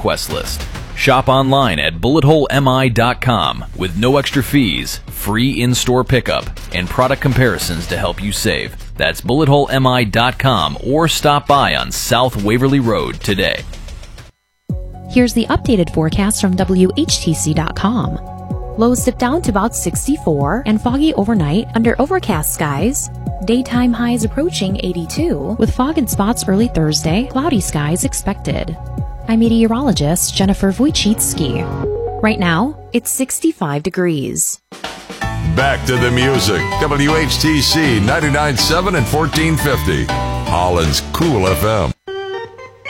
request list. Shop online at bulletholemi.com with no extra fees, free in-store pickup, and product comparisons to help you save. That's bulletholemi.com or stop by on South Waverly Road today. Here's the updated forecast from WHTC.com. Lows dip down to about 64 and foggy overnight under overcast skies. Daytime highs approaching 82 with fog in spots early Thursday, cloudy skies expected. I'm meteorologist Jennifer Wojcicki. Right now, it's 65 degrees. Back to the music. WHTC 99.7 and 1450. Holland's Cool FM.